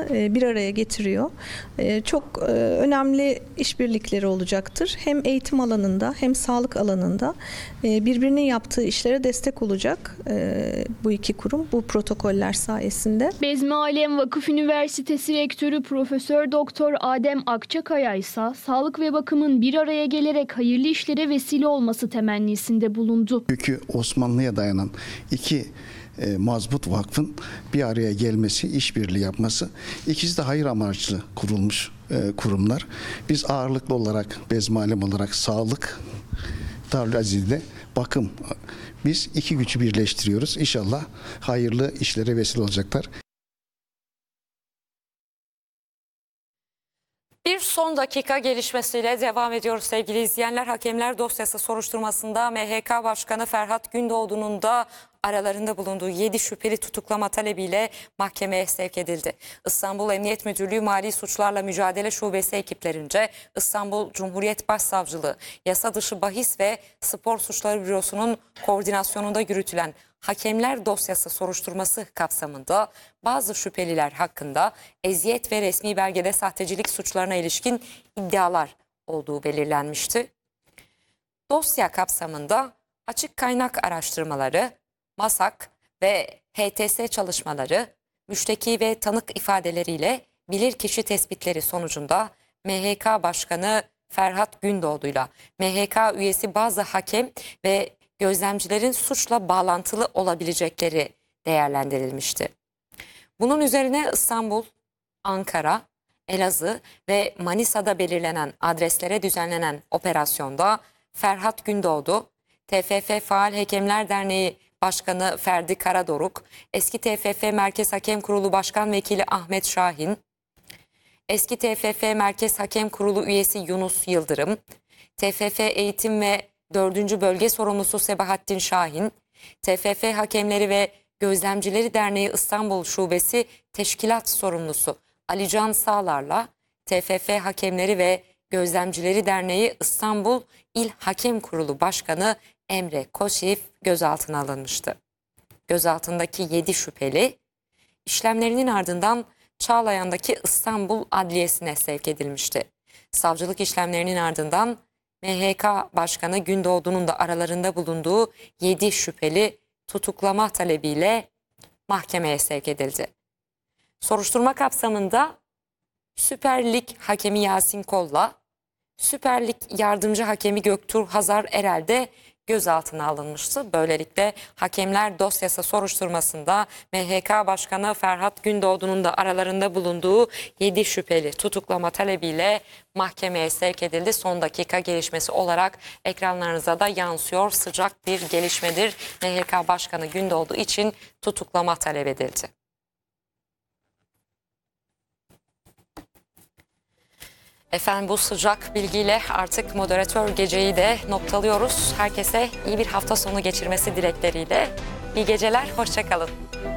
bir araya getiriyor. Çok önemli işbirlikleri olacaktır. Hem eğitim alanında hem sağlık alanında birbirinin yaptığı işlere destek olacak bu iki kurum bu protokoller sayesinde. Bezmi Alem Vakıf Üniversitesi Rektörü Profesör Doktor Adem Akçakaya ise sağlık ve bakımın bir araya gelerek hayırlı işlere vesile olması temennisinde bulundu. Kökü Osmanlı'ya dayanan iki mazbut vakfın bir araya gelmesi, işbirliği yapması, ikisi de hayır amaçlı kurulmuş kurumlar. Biz ağırlıklı olarak Bezmi Alem olarak sağlık, Darül Aziz'de bakım. Biz iki gücü birleştiriyoruz. İnşallah hayırlı işlere vesile olacaklar. Bir son dakika gelişmesiyle devam ediyoruz sevgili izleyenler. Hakemler dosyası soruşturmasında MHK Başkanı Ferhat Gündoğdu'nun da aralarında bulunduğu 7 şüpheli tutuklama talebiyle mahkemeye sevk edildi. İstanbul Emniyet Müdürlüğü Mali Suçlarla Mücadele Şubesi ekiplerince İstanbul Cumhuriyet Başsavcılığı Yasa Dışı Bahis ve Spor Suçları Bürosu'nun koordinasyonunda yürütülen Hakemler dosyası soruşturması kapsamında bazı şüpheliler hakkında eziyet ve resmi belgede sahtecilik suçlarına ilişkin iddialar olduğu belirlenmişti. Dosya kapsamında açık kaynak araştırmaları, MASAK ve HTS çalışmaları, müşteki ve tanık ifadeleriyle bilirkişi tespitleri sonucunda MHK Başkanı Ferhat Gündoğdu'yla MHK üyesi bazı hakem ve gözlemcilerin suçla bağlantılı olabilecekleri değerlendirilmişti. Bunun üzerine İstanbul, Ankara, Elazığ ve Manisa'da belirlenen adreslere düzenlenen operasyonda Ferhat Gündoğdu, TFF Faal Hekemler Derneği Başkanı Ferdi Karadoruk, eski TFF Merkez Hakem Kurulu Başkan Vekili Ahmet Şahin, eski TFF Merkez Hakem Kurulu üyesi Yunus Yıldırım, TFF Eğitim ve 4. Bölge Sorumlusu Sebahattin Şahin, TFF Hakemleri ve Gözlemcileri Derneği İstanbul Şubesi Teşkilat Sorumlusu Alican Sağlar'la TFF Hakemleri ve Gözlemcileri Derneği İstanbul İl Hakem Kurulu Başkanı Emre Koşif gözaltına alınmıştı. Gözaltındaki 7 şüpheli işlemlerinin ardından Çağlayan'daki İstanbul Adliyesi'ne sevk edilmişti. Savcılık işlemlerinin ardından MHK Başkanı Gündoğdu'nun da aralarında bulunduğu 7 şüpheli tutuklama talebiyle mahkemeye sevk edildi. Soruşturma kapsamında Süper Lig hakemi Yasin Kol'la Süper Lig yardımcı hakemi Göktuğ Hazar Erel de gözaltına alınmıştı. Böylelikle hakemler dosyası soruşturmasında MHK Başkanı Ferhat Gündoğdu'nun da aralarında bulunduğu 7 şüpheli tutuklama talebiyle mahkemeye sevk edildi. Son dakika gelişmesi olarak ekranlarınıza da yansıyor. Sıcak bir gelişmedir. MHK Başkanı Gündoğdu için tutuklama talep edildi. Efendim bu sıcak bilgiyle artık moderatör geceyi de noktalıyoruz. Herkese iyi bir hafta sonu geçirmesi dilekleriyle. İyi geceler, hoşça kalın.